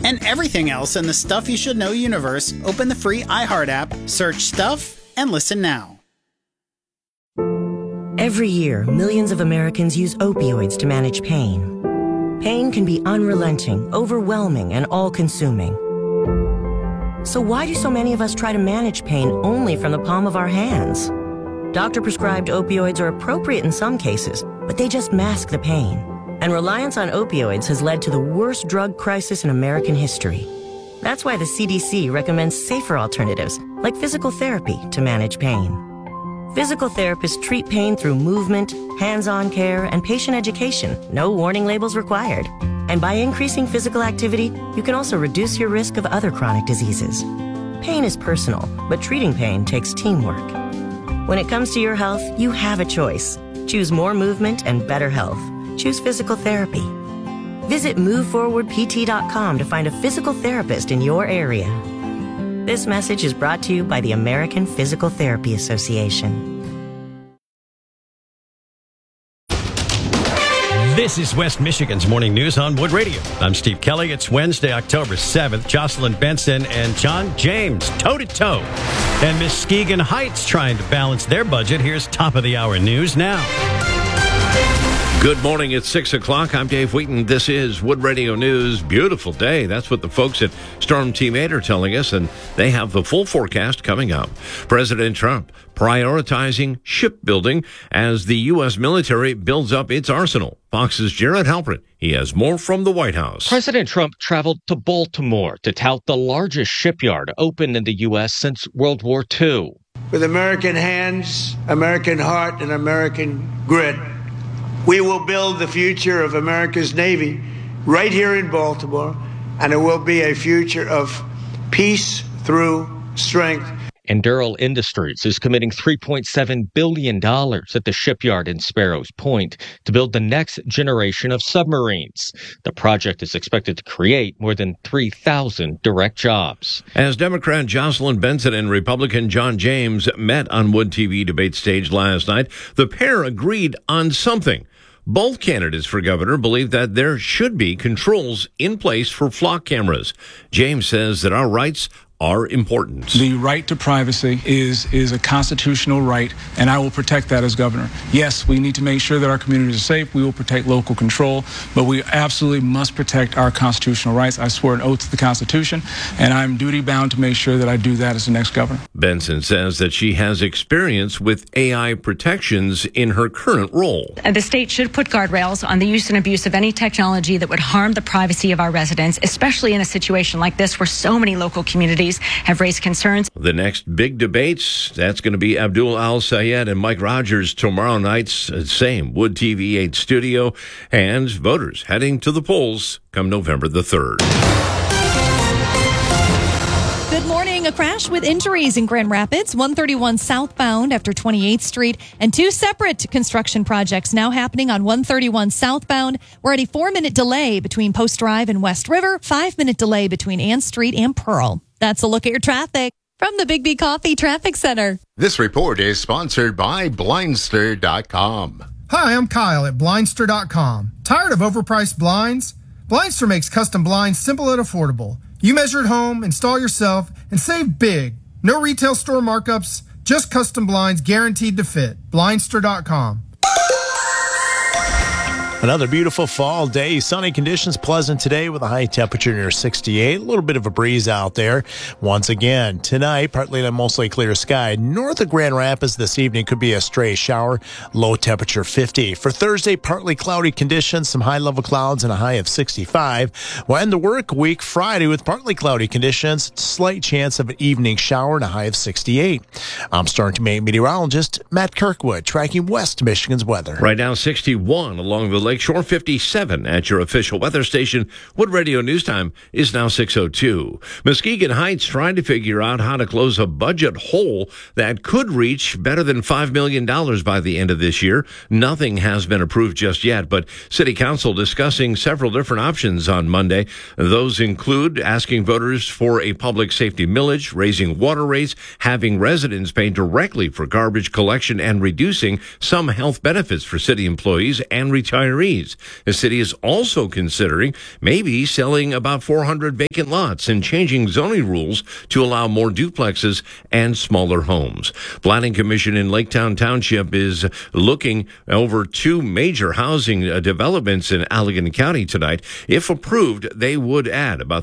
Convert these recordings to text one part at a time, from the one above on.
and everything else in the Stuff You Should Know universe, open the free iHeart app, search Stuff, and listen now. Every year, millions of Americans use opioids to manage pain. Pain can be unrelenting, overwhelming, and all-consuming. So why do so many of us try to manage pain only from the palm of our hands? Doctor-prescribed opioids are appropriate in some cases, but they just mask the pain. And reliance on opioids has led to the worst drug crisis in American history. That's why the CDC recommends safer alternatives, like physical therapy, to manage pain. Physical therapists treat pain through movement, hands-on care, and patient education. No warning labels required. And by increasing physical activity, you can also reduce your risk of other chronic diseases. Pain is personal, but treating pain takes teamwork. When it comes to your health, you have a choice. Choose more movement and better health. Choose physical therapy. Visit MoveForwardPT.com to find a physical therapist in your area. This message is brought to you by the American Physical Therapy Association. This is West Michigan's Morning News on Wood Radio. I'm Steve Kelly. It's Wednesday, October 7th. Jocelyn Benson and John James toe-to-toe. And Muskegon Heights trying to balance their budget. Here's top-of-the-hour news now. Good morning. It's 6 o'clock. I'm Dave Wheaton. This is Wood Radio News. Beautiful day. That's what the folks at Storm Team 8 are telling us, and they have the full forecast coming up. President Trump prioritizing shipbuilding as the U.S. military builds up its arsenal. Fox's Jared Halpert. He has more from the White House. President Trump traveled to Baltimore to tout the largest shipyard opened in the U.S. since World War II. With American hands, American heart, and American grit, we will build the future of America's Navy right here in Baltimore, and it will be a future of peace through strength. Endural Industries is committing $3.7 billion at the shipyard in Sparrows Point to build the next generation of submarines. The project is expected to create more than 3,000 direct jobs. As Democrat Jocelyn Benson and Republican John James met on Wood TV debate stage last night, the pair agreed on something. Both candidates for governor believe that there should be controls in place for flock cameras. James says that our rights are important. The right to privacy is a constitutional right, and I will protect that as governor. Yes, we need to make sure that our communities are safe. We will protect local control, but we absolutely must protect our constitutional rights. I swore an oath to the Constitution, and I'm duty-bound to make sure that I do that as the next governor. Benson says that she has experience with AI protections in her current role. The state should put guardrails on the use and abuse of any technology that would harm the privacy of our residents, especially in a situation like this where so many local communities have raised concerns. The next big debates, that's going to be Abdul Al-Sayed and Mike Rogers tomorrow night's same Wood TV 8 studio, and voters heading to the polls come November the 3rd. Good morning. A crash with injuries in Grand Rapids, 131 southbound after 28th Street, and two separate construction projects now happening on 131 southbound. We're at a 4-minute delay between Post Drive and West River, 5-minute delay between Ann Street and Pearl. That's a look at your traffic from the Big B Coffee Traffic Center. This report is sponsored by Blindster.com. Hi, I'm Kyle at Blindster.com. Tired of overpriced blinds? Blindster makes custom blinds simple and affordable. You measure at home, install yourself, and save big. No retail store markups, just custom blinds guaranteed to fit. Blindster.com. Another beautiful fall day. Sunny conditions, pleasant today with a high temperature near 68. A little bit of a breeze out there. Once again, tonight, partly to mostly clear sky. North of Grand Rapids this evening could be a stray shower. Low temperature 50. For Thursday, partly cloudy conditions, some high-level clouds and a high of 65. We'll end the work week Friday with partly cloudy conditions, slight chance of an evening shower and a high of 68. I'm Storm Team 8 meteorologist Matt Kirkwood, tracking West Michigan's weather. Right now, 61 along the Lakeshore, 57 at your official weather station. Wood Radio News Time is now 6:02. Muskegon Heights trying to figure out how to close a budget hole that could reach better than $5 million by the end of this year. Nothing has been approved just yet, but City Council discussing several different options on Monday. Those include asking voters for a public safety millage, raising water rates, having residents pay directly for garbage collection, and reducing some health benefits for city employees and retirees. retirees. The city is also considering maybe selling about 400 vacant lots and changing zoning rules to allow more duplexes and smaller homes. Planning Commission in Laketown Township is looking over two major housing developments in Allegan County tonight. If approved, they would add about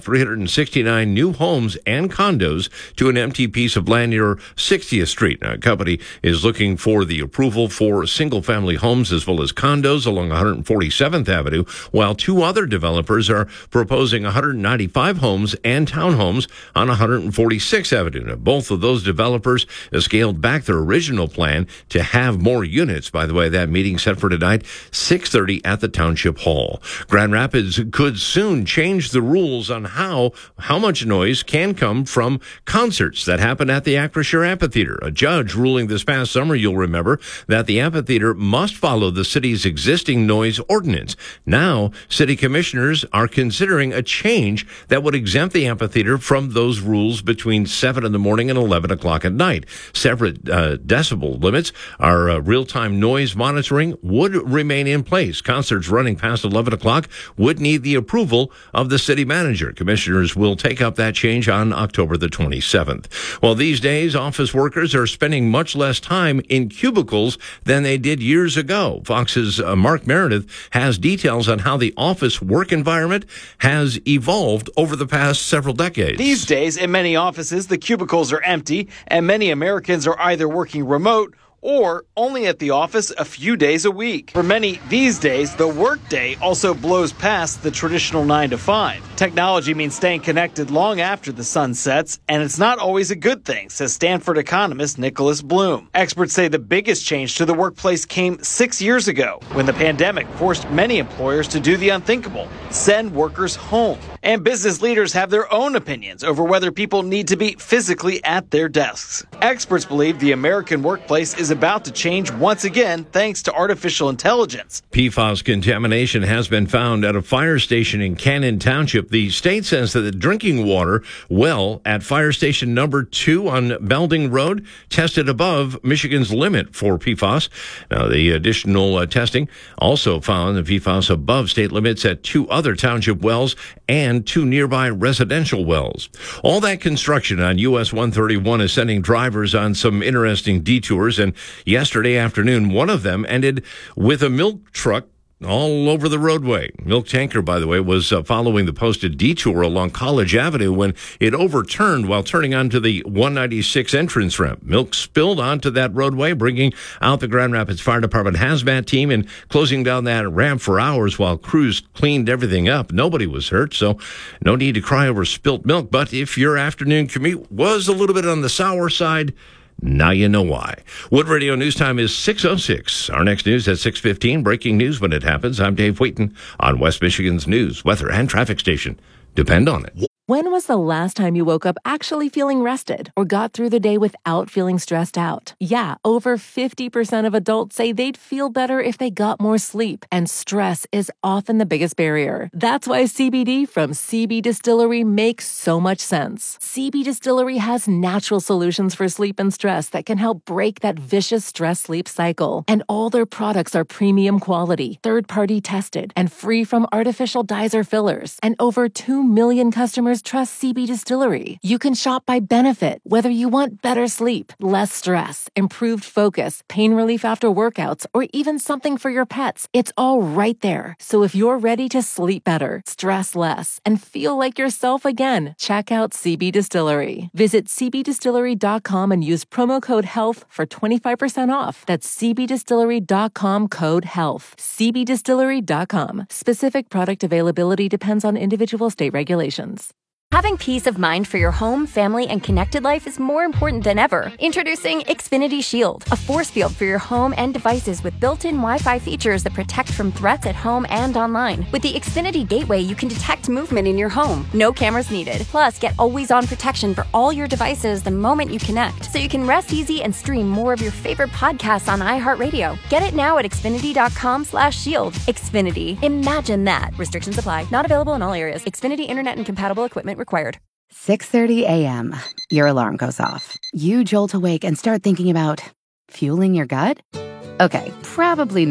369 new homes and condos to an empty piece of land near 60th Street. Now, a company is looking for the approval for single-family homes as well as condos along 147th Avenue, while two other developers are proposing 195 homes and townhomes on 146th Avenue. Now, both of those developers scaled back their original plan to have more units. By the way, that meeting set for tonight, 6:30 at the Township Hall. Grand Rapids could soon change the rules on how much noise can come from concerts that happen at the Acrisure Amphitheater. A judge ruling this past summer, you'll remember, that the amphitheater must follow the city's existing noise ordinance. Now, city commissioners are considering a change that would exempt the amphitheater from those rules between 7 in the morning and 11 o'clock at night. Separate decibel limits are real-time noise monitoring would remain in place. Concerts running past 11 o'clock would need the approval of the city manager. Commissioners will take up that change on October the 27th. Well, these days, office workers are spending much less time in cubicles than they did years ago. Fox's Mark Meredith has details on how the office work environment has evolved over the past several decades. These days, in many offices, the cubicles are empty, and many Americans are either working remote or only at the office a few days a week. For many these days, the workday also blows past the traditional 9 to 5. Technology means staying connected long after the sun sets, and it's not always a good thing, says Stanford economist Nicholas Bloom. Experts say the biggest change to the workplace came 6 years ago, when the pandemic forced many employers to do the unthinkable, send workers home. And business leaders have their own opinions over whether people need to be physically at their desks. Experts believe the American workplace is about to change once again thanks to artificial intelligence. PFAS contamination has been found at a fire station in Cannon Township. The state says that the drinking water well at fire station number 2 on Belding Road tested above Michigan's limit for PFAS. Now, the additional testing also found the PFAS above state limits at 2 other township wells and 2 nearby residential wells. All that construction on US 131 is sending drivers on some interesting detours, and yesterday afternoon, one of them ended with a milk truck all over the roadway. Milk tanker, by the way, was following the posted detour along College Avenue when it overturned while turning onto the 196 entrance ramp. Milk spilled onto that roadway, bringing out the Grand Rapids Fire Department hazmat team and closing down that ramp for hours while crews cleaned everything up. Nobody was hurt, so no need to cry over spilt milk. But if your afternoon commute was a little bit on the sour side, now you know why. Wood Radio News Time is 6:06. Our next news at 6:15. Breaking news when it happens. I'm Dave Wheaton on West Michigan's news, weather, and traffic station. Depend on it. When was the last time you woke up actually feeling rested or got through the day without feeling stressed out? Yeah, over 50% of adults say they'd feel better if they got more sleep, and stress is often the biggest barrier. That's why CBD from CB Distillery makes so much sense. CB Distillery has natural solutions for sleep and stress that can help break that vicious stress-sleep cycle. And all their products are premium quality, third-party tested, and free from artificial dyes or fillers. And over 2 million customers trust CB Distillery. You can shop by benefit, whether you want better sleep, less stress, improved focus, pain relief after workouts, or even something for your pets. It's all right there. So if you're ready to sleep better, stress less, and feel like yourself again, check out CB Distillery. Visit cbdistillery.com and use promo code HEALTH for 25% off. That's cbdistillery.com code HEALTH. cbdistillery.com. Specific product availability depends on individual state regulations. Having peace of mind for your home, family, and connected life is more important than ever. Introducing Xfinity Shield, a force field for your home and devices with built-in Wi-Fi features that protect from threats at home and online. With the Xfinity Gateway, you can detect movement in your home. No cameras needed. Plus, get always-on protection for all your devices the moment you connect, so you can rest easy and stream more of your favorite podcasts on iHeartRadio. Get it now at Xfinity.com/shield. Xfinity. Imagine that. Restrictions apply. Not available in all areas. Xfinity Internet and compatible equipment required. 6:30 a.m. Your alarm goes off. You jolt awake and start thinking about fueling your gut? Okay, probably not.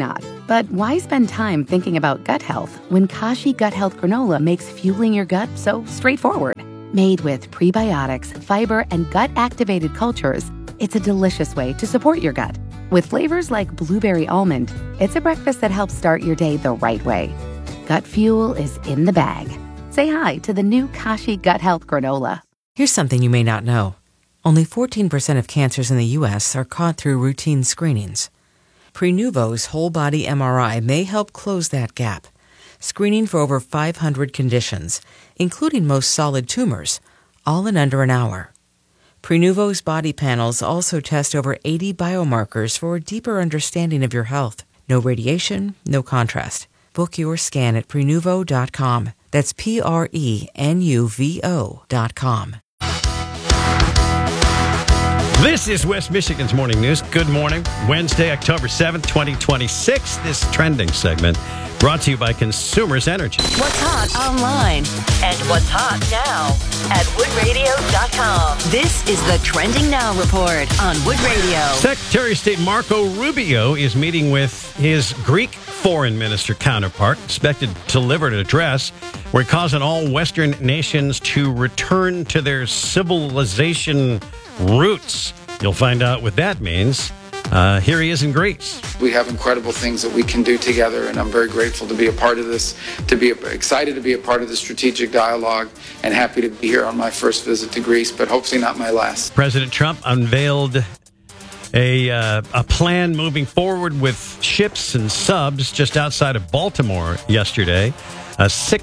But why spend time thinking about gut health when Kashi Gut Health Granola makes fueling your gut so straightforward? Made with prebiotics, fiber, and gut-activated cultures, it's a delicious way to support your gut. With flavors like blueberry almond, it's a breakfast that helps start your day the right way. Gut fuel is in the bag. Say hi to the new Kashi Gut Health Granola. Here's something you may not know. Only 14% of cancers in the U.S. are caught through routine screenings. Prenuvo's whole-body MRI may help close that gap, screening for over 500 conditions, including most solid tumors, all in under an hour. Prenuvo's body panels also test over 80 biomarkers for a deeper understanding of your health. No radiation, no contrast. Book your scan at Prenuvo.com. That's Prenuvo.com. This is West Michigan's Morning News. Good morning. Wednesday, October 7th, 2026. This trending segment brought to you by Consumers Energy. What's hot online and what's hot now at woodradio.com. This is the Trending Now Report on Wood Radio. Secretary of State Marco Rubio is meeting with his Greek foreign minister counterpart, expected to deliver an address where he calls on all Western nations to return to their civilization roots. You'll find out what that means. Here he is in Greece. We have incredible things that we can do together, and I'm very grateful to be a part of this, excited to be a part of the strategic dialogue, and happy to be here on my first visit to Greece, but hopefully not my last. President Trump unveiled a plan moving forward with ships and subs just outside of Baltimore yesterday. A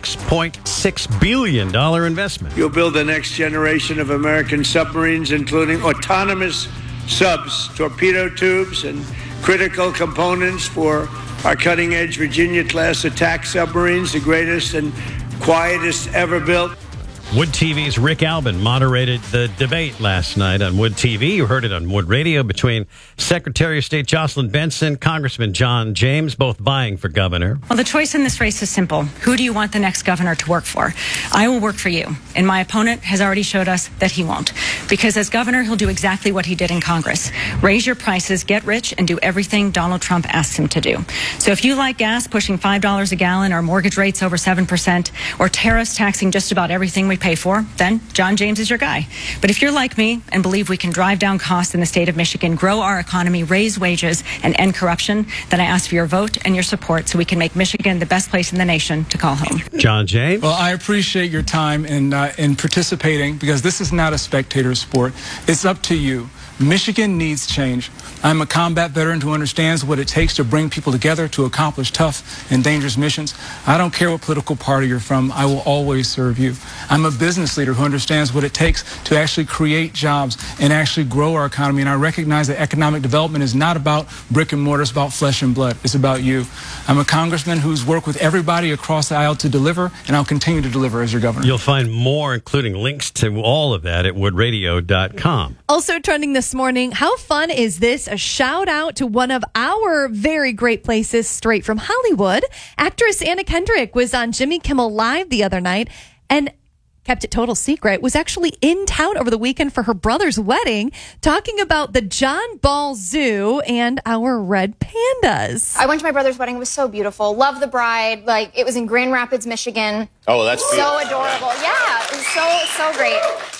$6.6 billion investment. You'll build the next generation of American submarines, including autonomous subs, torpedo tubes, and critical components for our cutting-edge Virginia-class attack submarines, the greatest and quietest ever built. Wood TV's Rick Albin moderated the debate last night on Wood TV. You heard it on Wood Radio between Secretary of State Jocelyn Benson, Congressman John James, both vying for governor. Well, the choice in this race is simple. Who do you want the next governor to work for? I will work for you. And my opponent has already showed us that he won't. Because as governor, he'll do exactly what he did in Congress. Raise your prices, get rich, and do everything Donald Trump asks him to do. So if you like gas pushing $5 a gallon, or mortgage rates over 7%, or tariffs taxing just about everything we pay for, then John James is your guy. But if you're like me and believe we can drive down costs in the state of Michigan, grow our economy, raise wages, and end corruption, then I ask for your vote and your support so we can make Michigan the best place in the nation to call home. John James? Well, I appreciate your time in participating, because this is not a spectator sport. It's up to you. Michigan needs change. I'm a combat veteran who understands what it takes to bring people together to accomplish tough and dangerous missions. I don't care what political party you're from. I will always serve you. I'm a business leader who understands what it takes to actually create jobs and actually grow our economy. And I recognize that economic development is not about brick and mortar. It's about flesh and blood. It's about you. I'm a congressman who's worked with everybody across the aisle to deliver, and I'll continue to deliver as your governor. You'll find more, including links to all of that, at woodradio.com. Also trending this morning, how fun is this? A shout out to one of our very great places straight from Hollywood. Actress Anna Kendrick was on Jimmy Kimmel Live the other night and kept it total secret, was actually in town over the weekend for her brother's wedding, talking about the John Ball Zoo and our red pandas. I went to my brother's wedding. It was so beautiful. Love the bride. Like, it was in Grand Rapids, Michigan. Oh, that's beautiful. So adorable. Yeah, it was so great.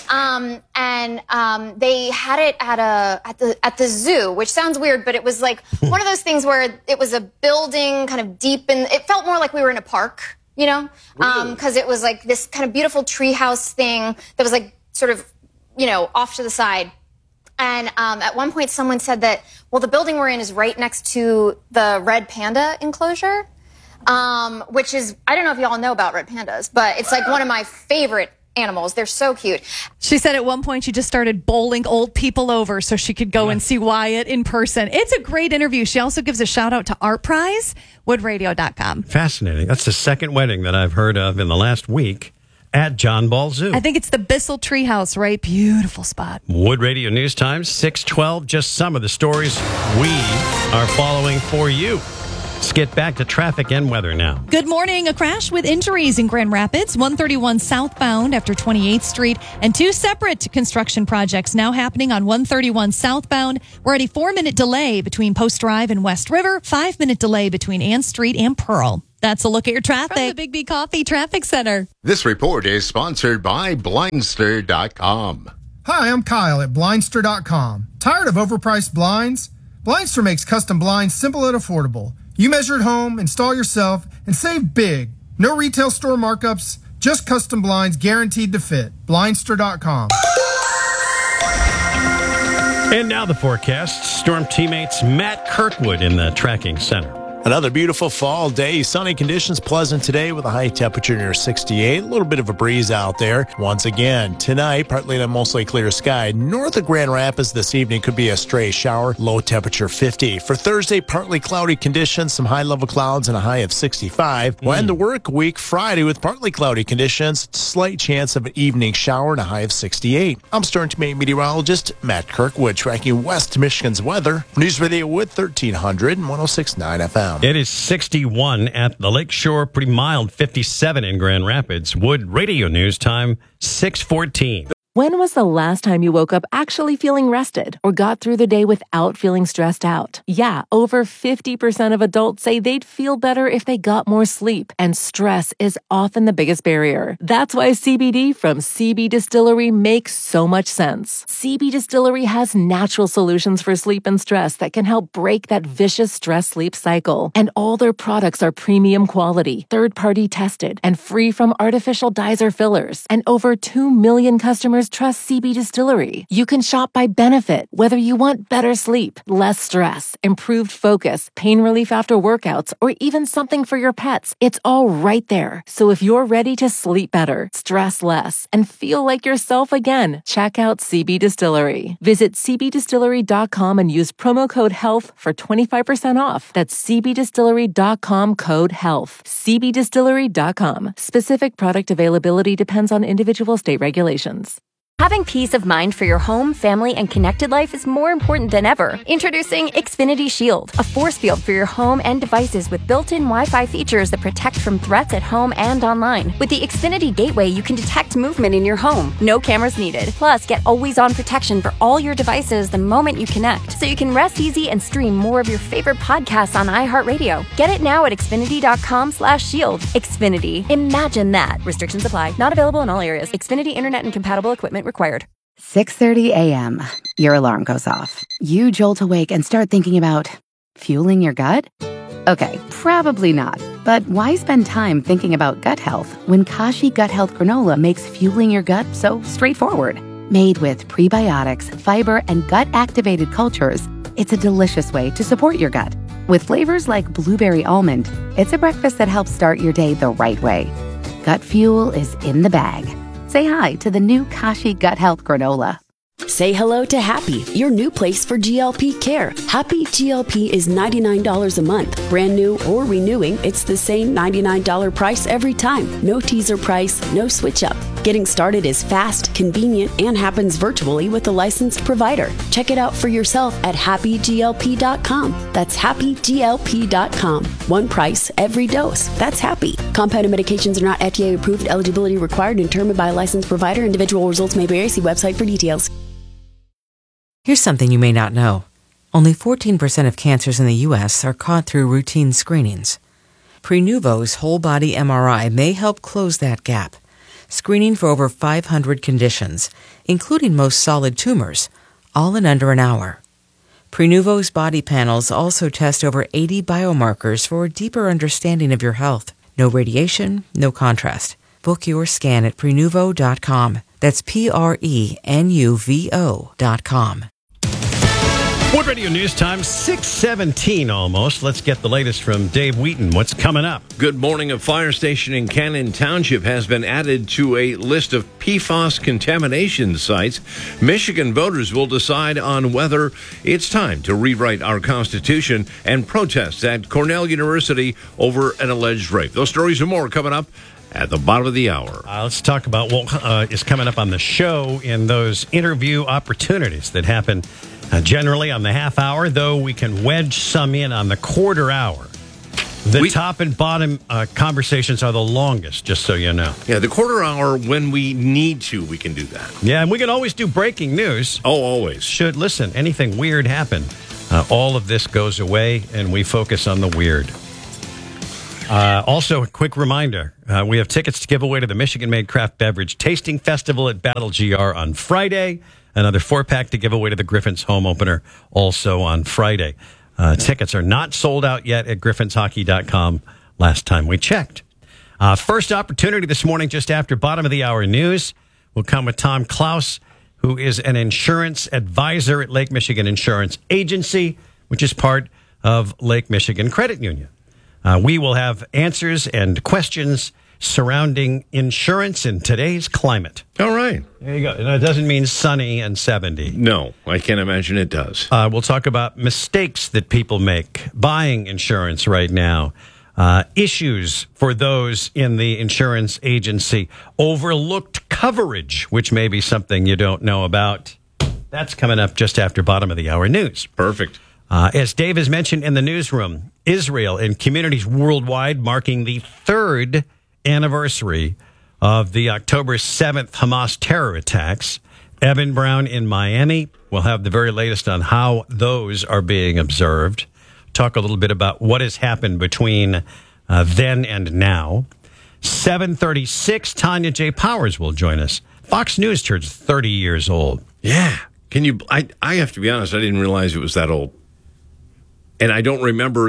They had it at the zoo, which sounds weird, but it was like one of those things where it was a building kind of deep in. It felt more like we were in a park. You know, because it was like this kind of beautiful treehouse thing that was like sort of, you know, off to the side. And at one point someone said that, well, the building we're in is right next to the red panda enclosure, which is, I don't know if y'all know about red pandas, but it's like one of my favorite animals. They're so cute. She said at one point she just started bowling old people over so she could go and see Wyatt in person. It's a great interview. She also gives a shout out to Art Prize, woodradio.com. Fascinating. That's the second wedding that I've heard of in the last week at John Ball Zoo. I think it's the Bissell Treehouse, right? Beautiful spot. Wood Radio News Times, 6:12. Just some of the stories we are following for you. Let's get back to traffic and weather now. Good morning. A crash with injuries in Grand Rapids, 131 southbound after 28th Street, and two separate construction projects now happening on 131 southbound. We're at a 4-minute delay between Post Drive and West River, 5-minute delay between Ann Street and Pearl. That's a look at your traffic. From the Big B Coffee Traffic Center. This report is sponsored by Blindster.com. Hi, I'm Kyle at Blindster.com. Tired of overpriced blinds? Blindster makes custom blinds simple and affordable. You measure at home, install yourself, and save big. No retail store markups, just custom blinds guaranteed to fit. Blindster.com. And now the forecast. Storm teammates Matt Kirkwood in the tracking center. Another beautiful fall day. Sunny conditions, pleasant today with a high temperature near 68. A little bit of a breeze out there. Once again, tonight, partly to mostly clear sky. North of Grand Rapids this evening could be a stray shower. Low temperature 50. For Thursday, partly cloudy conditions, some high-level clouds and a high of 65. We'll end the work week Friday with partly cloudy conditions. Slight chance of an evening shower and a high of 68. I'm Storm Teammate meteorologist Matt Kirkwood, tracking West Michigan's weather. News Radio with 1300 and 106.9 FM. It is 61 at the Lakeshore, pretty mild, 57 in Grand Rapids. Wood Radio News time, 6:14. When was the last time you woke up actually feeling rested or got through the day without feeling stressed out? Yeah, over 50% of adults say they'd feel better if they got more sleep, and stress is often the biggest barrier. That's why CBD from CB Distillery makes so much sense. CB Distillery has natural solutions for sleep and stress that can help break that vicious stress-sleep cycle. And all their products are premium quality, third-party tested, and free from artificial dyes or fillers. And over 2 million customers trust CB Distillery. You can shop by benefit, whether you want better sleep, less stress, improved focus, pain relief after workouts, or even something for your pets. It's all right there. So if you're ready to sleep better, stress less, and feel like yourself again, check out CB Distillery. Visit cbdistillery.com and use promo code HEALTH for 25% off. That's cbdistillery.com code HEALTH. cbdistillery.com. Specific product availability depends on individual state regulations. Having peace of mind for your home, family, and connected life is more important than ever. Introducing Xfinity Shield, a force field for your home and devices with built-in Wi-Fi features that protect from threats at home and online. With the Xfinity Gateway, you can detect movement in your home. No cameras needed. Plus, get always-on protection for all your devices the moment you connect, so you can rest easy and stream more of your favorite podcasts on iHeartRadio. Get it now at Xfinity.com/shield. Xfinity. Imagine that. Restrictions apply. Not available in all areas. Xfinity Internet and compatible equipment required. 6:30 a.m. Your alarm goes off. You jolt awake and start thinking about fueling your gut? Okay, probably not. But why spend time thinking about gut health when Kashi Gut Health Granola makes fueling your gut so straightforward? Made with prebiotics, fiber, and gut-activated cultures, it's a delicious way to support your gut. With flavors like blueberry almond, it's a breakfast that helps start your day the right way. Gut fuel is in the bag. Say hi to the new Kashi Gut Health Granola. Say hello to Happy, your new place for GLP care. Happy GLP is $99 a month. Brand new or renewing, it's the same $99 price every time. No teaser price, no switch up. Getting started is fast, convenient, and happens virtually with a licensed provider. Check it out for yourself at happyglp.com. That's happyglp.com. One price, every dose. That's Happy. Compounded medications are not FDA approved. Eligibility required and determined by a licensed provider. Individual results may vary. See website for details. Here's something you may not know. Only 14% of cancers in the U.S. are caught through routine screenings. Prenuvo's whole-body MRI may help close that gap, screening for over 500 conditions, including most solid tumors, all in under an hour. Prenuvo's body panels also test over 80 biomarkers for a deeper understanding of your health. No radiation, no contrast. Book your scan at Prenuvo.com. That's Prenuvo.com. Wood Radio News Time, 6:17 almost. Let's get the latest from Dave Wheaton. What's coming up? Good morning. A fire station in Cannon Township has been added to a list of PFAS contamination sites. Michigan voters will decide on whether it's time to rewrite our Constitution and protest at Cornell University over an alleged rape. Those stories and more coming up at the bottom of the hour. Let's talk about what is coming up on the show in those interview opportunities that happen generally on the half hour, though we can wedge some in on the quarter hour. The top and bottom conversations are the longest, just so you know. Yeah, the quarter hour, when we need to, we can do that. Yeah, and we can always do breaking news. Oh, always. Listen, anything weird happen, all of this goes away, and we focus on the weird. Also, a quick reminder, we have tickets to give away to the Michigan-made craft beverage tasting festival at Battle GR on Friday. Another 4-pack to give away to the Griffins home opener also on Friday. Tickets are not sold out yet at griffinshockey.com last time we checked. First opportunity this morning, just after bottom of the hour news, will come with Tom Klaus, who is an insurance advisor at Lake Michigan Insurance Agency, which is part of Lake Michigan Credit Union. We will have answers and questions surrounding insurance in today's climate. All right. There you go. And it doesn't mean sunny and 70. No, I can't imagine it does. We'll talk about mistakes that people make buying insurance right now. Issues for those in the insurance agency. Overlooked coverage, which may be something you don't know about. That's coming up just after bottom of the hour news. Perfect. As Dave has mentioned in the newsroom, Israel and communities worldwide marking the 3rd anniversary of the October 7th Hamas terror attacks. Evan Brown in Miami will have the very latest on how those are being observed. Talk a little bit about what has happened between then and now. 7:36, Tanya J. Powers will join us. Fox News turns 30 years old. Yeah. Can you? I have to be honest, I didn't realize it was that old. And I don't remember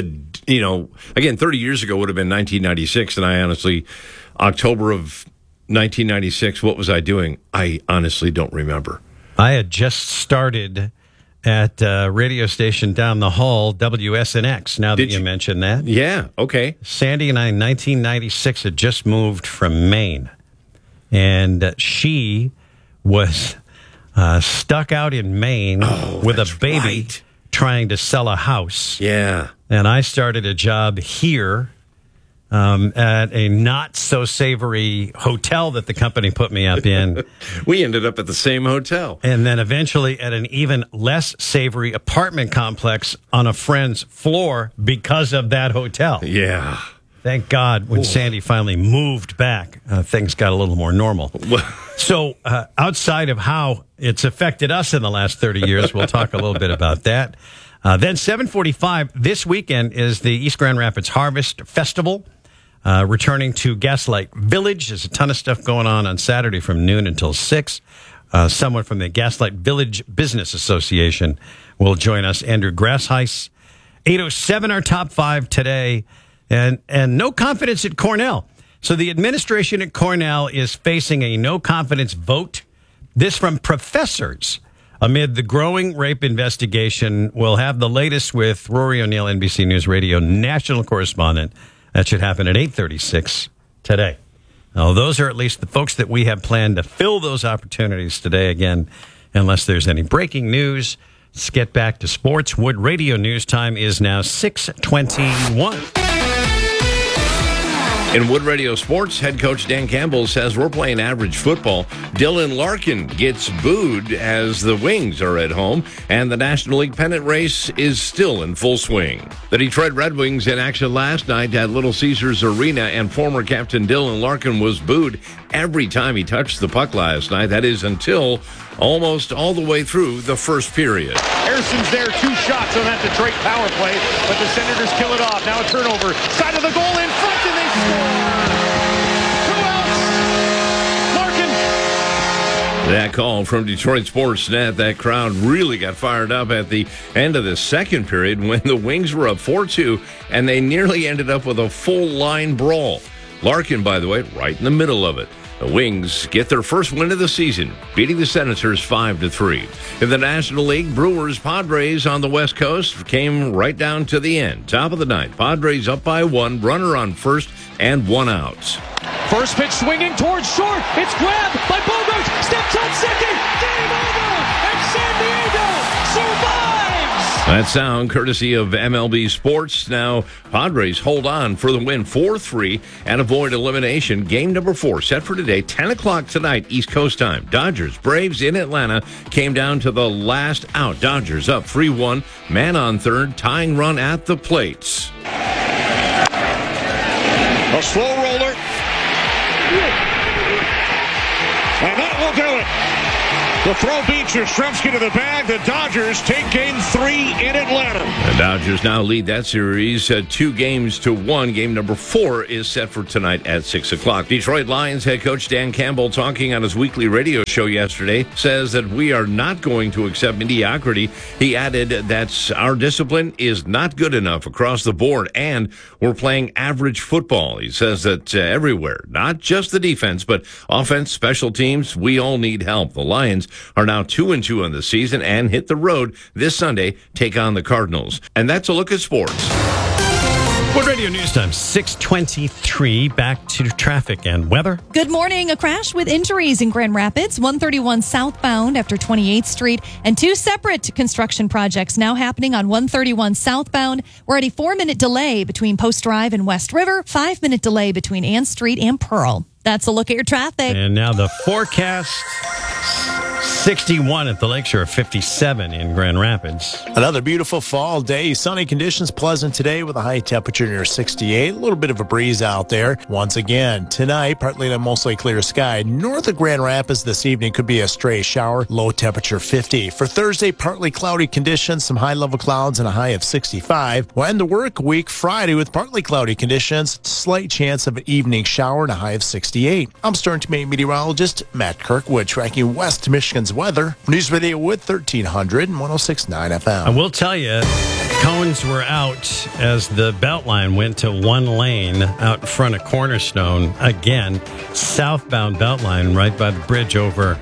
again, 30 years ago would have been 1996. And I honestly, October of 1996, what was I doing? I honestly don't remember. I had just started at a radio station down the hall, WSNX, now that you mention that. Yeah, okay. Sandy and I, in 1996, had just moved from Maine. And she was stuck out in Maine with a baby trying to sell a house. Yeah. And I started a job here at a not-so-savory hotel that the company put me up in. We ended up at the same hotel. And then eventually at an even less savory apartment complex on a friend's floor because of that hotel. Yeah. Thank God when Sandy finally moved back, things got a little more normal. So outside of how it's affected us in the last 30 years, we'll talk a little bit about that. Then 7:45, this weekend is the East Grand Rapids Harvest Festival. Returning to Gaslight Village. There's a ton of stuff going on Saturday from noon until 6. Someone from the Gaslight Village Business Association will join us, Andrew Grassheis. 8:07, our top 5 today. And no confidence at Cornell. So the administration at Cornell is facing a no confidence vote. This from professors amid the growing rape investigation. We'll have the latest with Rory O'Neill, NBC News Radio national correspondent. That should happen at 8:36 today. Now, those are at least the folks that we have planned to fill those opportunities today. Again, unless there's any breaking news, let's get back to sports. Wood Radio News time is now 6:21. In Wood Radio Sports, head coach Dan Campbell says we're playing average football. Dylan Larkin gets booed as the Wings are at home, and the National League pennant race is still in full swing. The Detroit Red Wings in action last night at Little Caesars Arena, and former captain Dylan Larkin was booed every time he touched the puck last night. That is until almost all the way through the first period. Harrison's there, 2 shots on that Detroit power play, but the Senators kill it off. Now a turnover, side of the goal in front, and they score! 2 outs! Larkin! That call from Detroit Sportsnet, that crowd really got fired up at the end of the second period when the Wings were up 4-2, and they nearly ended up with a full line brawl. Larkin, by the way, right in the middle of it. The Wings get their first win of the season, beating the Senators 5-3. In the National League, Brewers Padres on the West Coast came right down to the end. Top of the ninth, Padres up by 1, runner on first, and 1 out. First pitch swinging towards short. It's grabbed by Bogarts. Steps on second. Game over. And San Diego survives. That sound courtesy of MLB Sports. Now, Padres hold on for the win 4-3 and avoid elimination. Game number 4 set for today, 10 o'clock tonight, East Coast time. Dodgers, Braves in Atlanta came down to the last out. Dodgers up 3-1, man on third, tying run at the plates. A slow roller. And that will do it. The throw beats Yastrzemski to the bag. The Dodgers take game 3 in Atlanta. The Dodgers now lead that series 2-1. Game number 4 is set for tonight at 6 o'clock. Detroit Lions head coach Dan Campbell, talking on his weekly radio show yesterday, says that we are not going to accept mediocrity. He added that our discipline is not good enough across the board, and we're playing average football. He says that everywhere, not just the defense, but offense, special teams, we all need help. The Lions are now 2-2 on the season and hit the road this Sunday, take on the Cardinals. And that's a look at sports. Wood Radio News Time, 6:23. Back to traffic and weather. Good morning. A crash with injuries in Grand Rapids, 131 southbound after 28th Street, and 2 separate construction projects now happening on 131 southbound. We're at a 4-minute delay between Post Drive and West River, 5-minute delay between Ann Street and Pearl. That's a look at your traffic. And now the forecast. 61 at the Lakeshore, 57 in Grand Rapids. Another beautiful fall day. Sunny conditions, pleasant today with a high temperature near 68. A little bit of a breeze out there. Once again, tonight, partly to mostly clear sky. North of Grand Rapids this evening could be a stray shower. Low temperature 50. For Thursday, partly cloudy conditions, some high-level clouds and a high of 65. We'll end the work week Friday with partly cloudy conditions, slight chance of an evening shower and a high of 68. I'm Stern Maine meteorologist Matt Kirkwood, tracking West Michigan's weather. News Radio with 1300 and 106.9 FM. I will tell you, cones were out as the Beltline went to one lane out in front of Cornerstone. Again, southbound Beltline right by the bridge over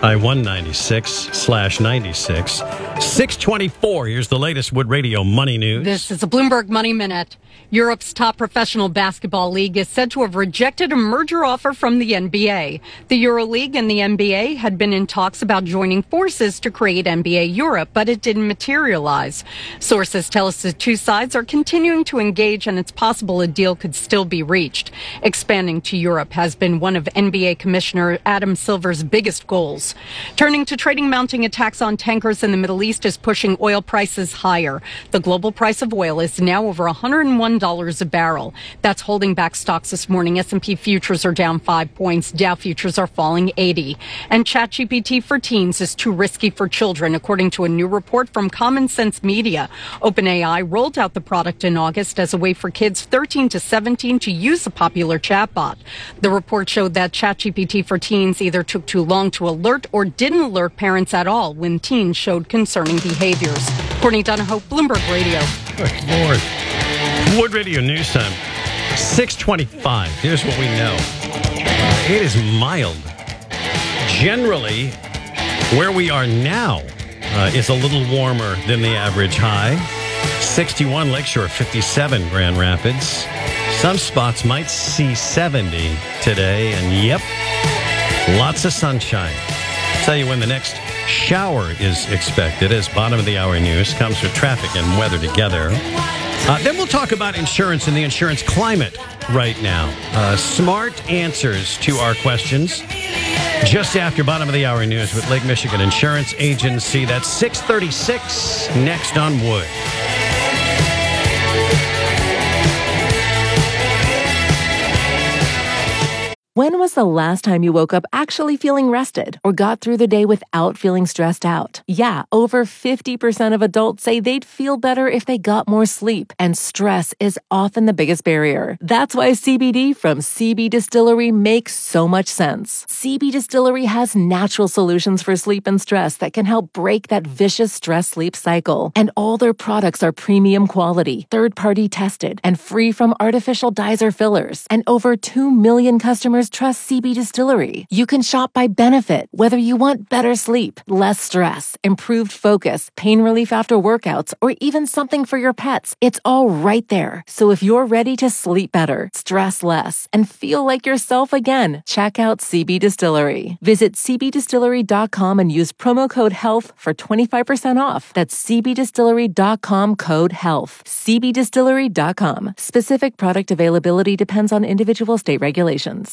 I-196/96. 624, here's the latest Wood Radio Money News. This is a Bloomberg Money Minute. Europe's top professional basketball league is said to have rejected a merger offer from the NBA. The EuroLeague and the NBA had been in talks about joining forces to create NBA Europe, but it didn't materialize. Sources tell us the two sides are continuing to engage, and it's possible a deal could still be reached. Expanding to Europe has been one of NBA Commissioner Adam Silver's biggest goals. Turning to trading, mounting attacks on tankers in the Middle East is pushing oil prices higher. The global price of oil is now over $101 a barrel. That's holding back stocks this morning. S&P futures are down 5 points. Dow futures are falling 80. And ChatGPT for teens is too risky for children, according to a new report from Common Sense Media. OpenAI rolled out the product in August as a way for kids 13 to 17 to use the popular chatbot. The report showed that ChatGPT for teens either took too long to alert or didn't alert parents at all when teens showed concerning behaviors. Courtney Donahoe, Bloomberg Radio. Good Lord. Wood Radio News Time, 625. Here's what we know. It is mild. Generally, where we are now is a little warmer than the average high. 61 Lakeshore, 57 Grand Rapids. Some spots might see 70 today, and yep, lots of sunshine. I'll tell you when the next shower is expected as bottom of the hour news comes with traffic and weather together. Then we'll talk about insurance and the insurance climate right now. Smart answers to our questions just after bottom of the hour news with Lake Michigan Insurance Agency. That's 6:36 next on Wood. When was the last time you woke up actually feeling rested or got through the day without feeling stressed out? Yeah, over 50% of adults say they'd feel better if they got more sleep, and stress is often the biggest barrier. That's why CBD from CB Distillery makes so much sense. CB Distillery has natural solutions for sleep and stress that can help break that vicious stress-sleep cycle. And all their products are premium quality, third-party tested, and free from artificial dyes or fillers. And over 2 million customers trust CB Distillery. You can shop by benefit, whether you want better sleep, less stress, improved focus, pain relief after workouts, or even something for your pets. It's all right there. So if you're ready to sleep better, stress less, and feel like yourself again, check out CB Distillery. Visit cbdistillery.com and use promo code HEALTH for 25% off. That's cbdistillery.com, code HEALTH. cbdistillery.com. Specific product availability depends on individual state regulations.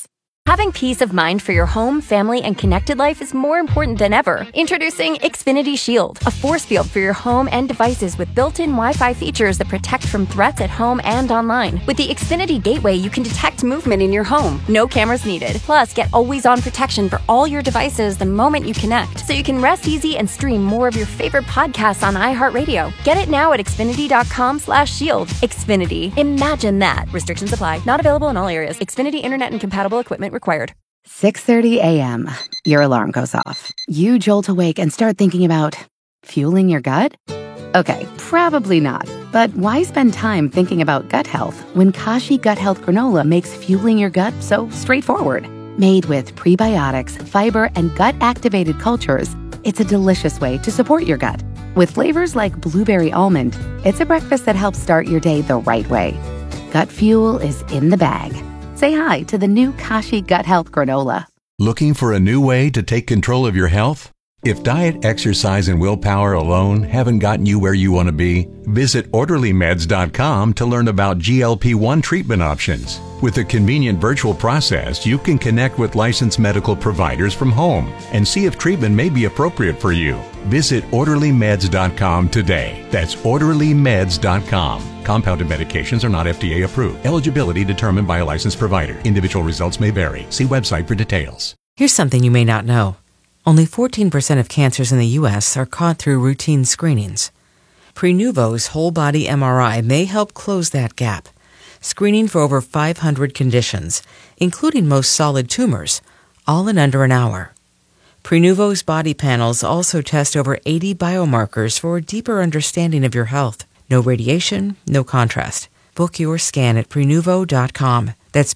Having peace of mind for your home, family, and connected life is more important than ever. Introducing Xfinity Shield, a force field for your home and devices with built-in Wi-Fi features that protect from threats at home and online. With the Xfinity Gateway, you can detect movement in your home. No cameras needed. Plus, get always-on protection for all your devices the moment you connect, so you can rest easy and stream more of your favorite podcasts on iHeartRadio. Get it now at Xfinity.com/shield. Xfinity. Imagine that. Restrictions apply. Not available in all areas. Xfinity Internet and compatible equipment required. 6:30 a.m. Your alarm goes off. You jolt awake and start thinking about fueling your gut? Okay, probably not. But why spend time thinking about gut health when Kashi Gut Health Granola makes fueling your gut so straightforward? Made with prebiotics, fiber, and gut-activated cultures, it's a delicious way to support your gut. With flavors like blueberry almond, it's a breakfast that helps start your day the right way. Gut fuel is in the bag. Say hi to the new Kashi Gut Health Granola. Looking for a new way to take control of your health? If diet, exercise, and willpower alone haven't gotten you where you want to be, visit OrderlyMeds.com to learn about GLP-1 treatment options. With a convenient virtual process, you can connect with licensed medical providers from home and see if treatment may be appropriate for you. Visit OrderlyMeds.com today. That's OrderlyMeds.com. Compounded medications are not FDA approved. Eligibility determined by a licensed provider. Individual results may vary. See website for details. Here's something you may not know. Only 14% of cancers in the U.S. are caught through routine screenings. Prenuvo's whole body MRI may help close that gap, screening for over 500 conditions, including most solid tumors, all in under an hour. Prenuvo's body panels also test over 80 biomarkers for a deeper understanding of your health. No radiation, no contrast. Book your scan at Prenuvo.com. That's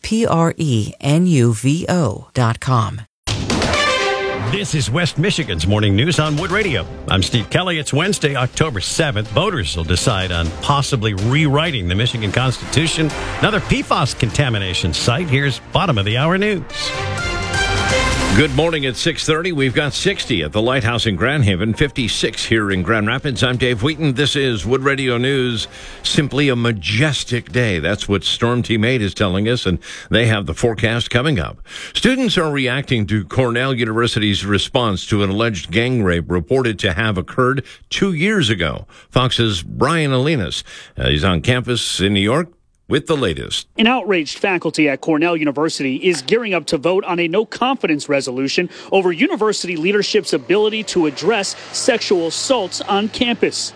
Prenuvo.com. This is West Michigan's Morning News on Wood Radio. I'm Steve Kelly. It's Wednesday, October 7th. Voters will decide on possibly rewriting the Michigan Constitution. Another PFAS contamination site. Here's bottom of the hour news. Good morning at 6:30. We've got 60 at the Lighthouse in Grand Haven, 56 here in Grand Rapids. I'm Dave Wheaton. This is Wood Radio News. Simply a majestic day. That's what Storm Team 8 is telling us, and they have the forecast coming up. Students are reacting to Cornell University's response to an alleged gang rape reported to have occurred 2 years ago. Fox's Brian Alinas, he's on campus in New York with the latest. An outraged faculty at Cornell University is gearing up to vote on a no-confidence resolution over university leadership's ability to address sexual assaults on campus.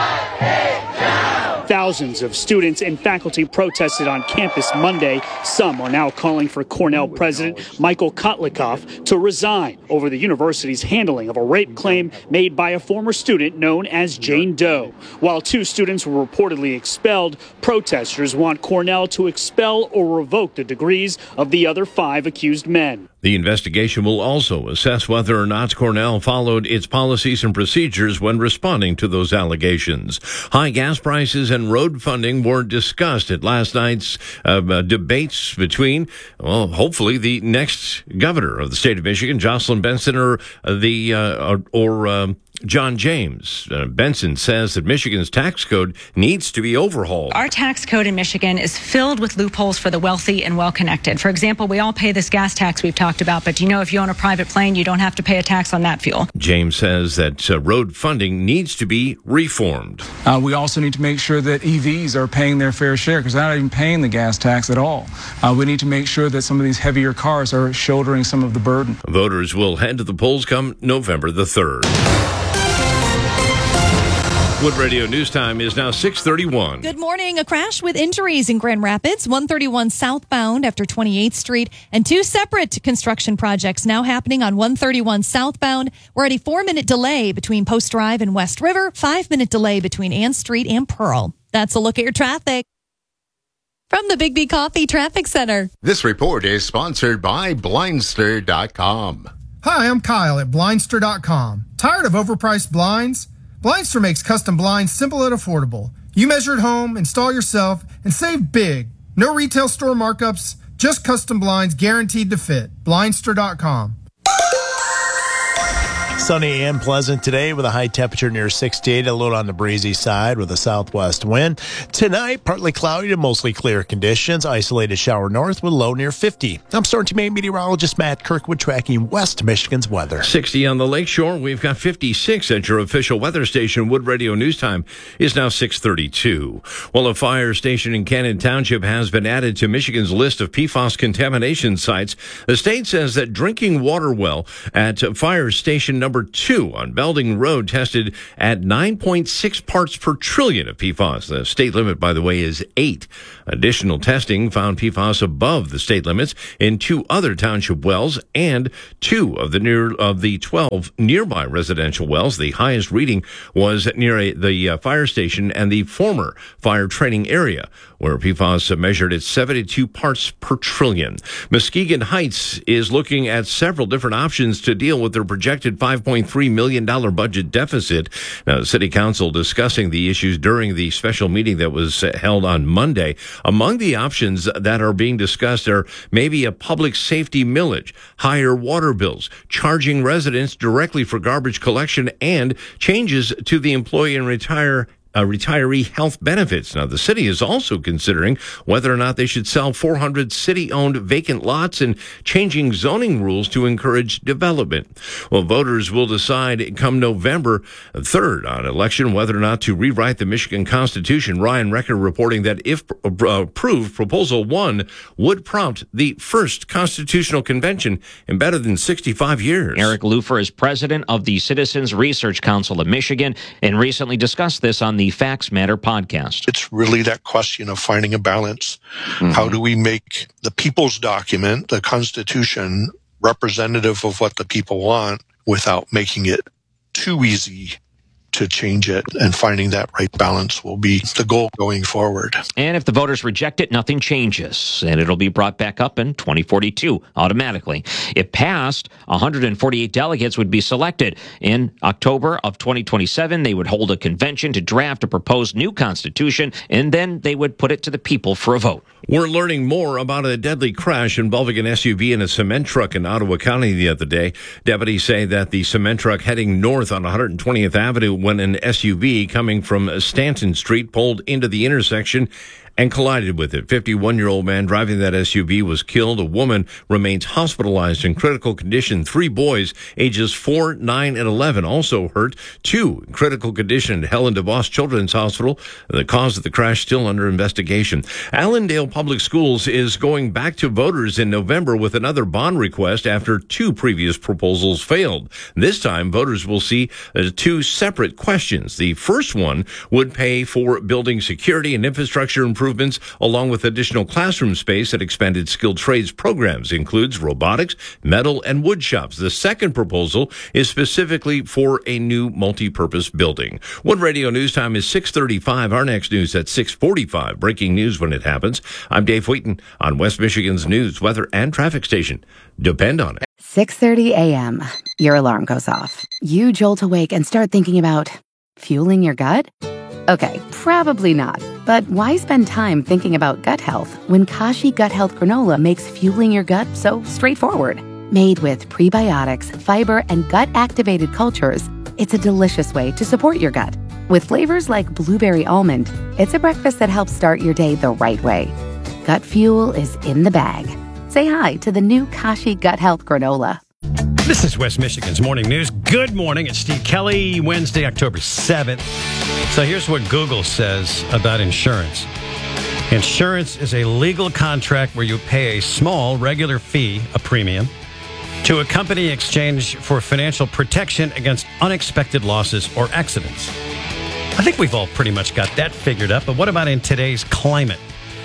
Thousands of students and faculty protested on campus Monday. Some are now calling for Cornell President Michael Kotlikoff to resign over the university's handling of a rape claim made by a former student known as Jane Doe. While 2 students were reportedly expelled, protesters want Cornell to expel or revoke the degrees of the other 5 accused men. The investigation will also assess whether or not Cornell followed its policies and procedures when responding to those allegations. High gas prices and road funding were discussed at last night's debates between, well, hopefully the next governor of the state of Michigan, Jocelyn Benson, or John James. Benson says that Michigan's tax code needs to be overhauled. Our tax code in Michigan is filled with loopholes for the wealthy and well-connected. For example, we all pay this gas tax we've talked about, but do you know if you own a private plane, you don't have to pay a tax on that fuel? James says that road funding needs to be reformed. We also need to make sure that EVs are paying their fair share because they're not even paying the gas tax at all. We need to make sure that some of these heavier cars are shouldering some of the burden. Voters will head to the polls come November the 3rd. Wood Radio News Time is now 6:31. Good morning. A crash with injuries in Grand Rapids, 131 southbound after 28th Street, and 2 separate construction projects now happening on 131 southbound. We're at a 4-minute delay between Post Drive and West River, 5-minute delay between Ann Street and Pearl. That's a look at your traffic from the Big B Coffee Traffic Center. This report is sponsored by Blindster.com. Hi, I'm Kyle at Blindster.com. Tired of overpriced blinds? Blindster makes custom blinds simple and affordable. You measure at home, install yourself, and save big. No retail store markups, just custom blinds guaranteed to fit. Blindster.com. Sunny and pleasant today with a high temperature near 68, a little on the breezy side with a southwest wind. Tonight, partly cloudy to mostly clear conditions. Isolated shower north with low near 50. I'm Storm Team 8 meteorologist Matt Kirkwood tracking West Michigan's weather. 60 on the lakeshore. We've got 56 at your official weather station. Wood Radio News Time is now 6:32. Well, a fire station in Cannon Township has been added to Michigan's list of PFAS contamination sites. The state says that drinking water well at fire station number 2 on Belding Road tested at 9.6 parts per trillion of PFAS. The state limit, by the way, is 8. Additional testing found PFAS above the state limits in 2 other township wells and 2 of the 12 nearby residential wells. The highest reading was near the fire station and the former fire training area, where PFAS measured at 72 parts per trillion. Muskegon Heights is looking at several different options to deal with their projected $5.3 million budget deficit. Now, the city council discussing the issues during the special meeting that was held on Monday. Among the options that are being discussed are maybe a public safety millage, higher water bills, charging residents directly for garbage collection, and changes to the employee and retiree health benefits. Now, the city is also considering whether or not they should sell 400 city-owned vacant lots and changing zoning rules to encourage development. Well, voters will decide come November 3rd on election whether or not to rewrite the Michigan Constitution. Ryan Recker reporting that if approved, Proposal 1 would prompt the first constitutional convention in better than 65 years. Eric Lufer is president of the Citizens Research Council of Michigan and recently discussed this on the Facts Matter podcast. It's really that question of finding a balance. Mm-hmm. How do we make the people's document, the Constitution, representative of what the people want without making it too easy to change it, and finding that right balance will be the goal going forward. And if the voters reject it, nothing changes, and it'll be brought back up in 2042 automatically. If passed, 148 delegates would be selected. In October of 2027, they would hold a convention to draft a proposed new constitution, and then they would put it to the people for a vote. We're learning more about a deadly crash involving an SUV and a cement truck in Ottawa County the other day. Deputies say that the cement truck heading north on 120th Avenue when an SUV coming from Stanton Street pulled into the intersection and collided with it. 51-year-old man driving that SUV was killed. A woman remains hospitalized in critical condition. 3 boys, ages 4, 9, and 11, also hurt. 2 in critical condition at Helen DeVos Children's Hospital. The cause of the crash still under investigation. Allendale Public Schools is going back to voters in November with another bond request after 2 previous proposals failed. This time, voters will see 2 separate questions. The first one would pay for building security and infrastructure improvements, along with additional classroom space at expanded skilled trades programs, includes robotics, metal, and wood shops. The second proposal is specifically for a new multi-purpose building. Wood Radio News Time is 6:35. Our next news at 6:45. Breaking news when it happens. I'm Dave Wheaton on West Michigan's news, weather, and traffic station. Depend on it. 6:30 a.m. Your alarm goes off. You jolt awake and start thinking about fueling your gut? Okay, probably not. But why spend time thinking about gut health when Kashi Gut Health Granola makes fueling your gut so straightforward? Made with prebiotics, fiber, and gut-activated cultures, it's a delicious way to support your gut. With flavors like blueberry almond, it's a breakfast that helps start your day the right way. Gut fuel is in the bag. Say hi to the new Kashi Gut Health Granola. This is West Michigan's Morning News. Good morning. It's Steve Kelly, Wednesday, October 7th. So here's what Google says about insurance. Insurance is a legal contract where you pay a small, regular fee, a premium, to a company in exchange for financial protection against unexpected losses or accidents. I think we've all pretty much got that figured out, but what about in today's climate?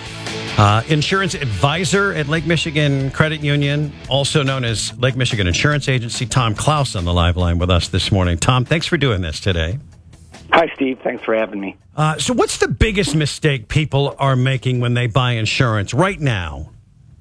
Insurance advisor at Lake Michigan Credit Union, also known as Lake Michigan Insurance Agency, Tom Klaus on the live line with us this morning. Tom, thanks for doing this today. Hi, Steve. Thanks for having me. So what's the biggest mistake people are making when they buy insurance right now?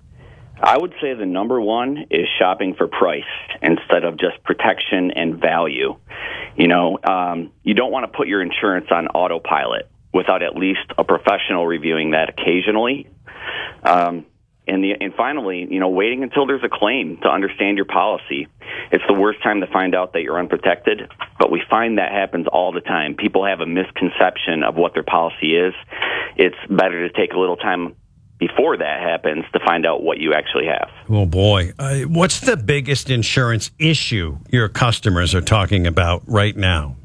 I would say the number one is shopping for price instead of just protection and value. You know, you don't want to put your insurance on autopilot without at least a professional reviewing that occasionally. And finally, waiting until there's a claim to understand your policy. It's the worst time to find out that you're unprotected, but we find that happens all the time. People have a misconception of what their policy is. It's better to take a little time before that happens to find out what you actually have. Oh, boy. What's the biggest insurance issue your customers are talking about right now?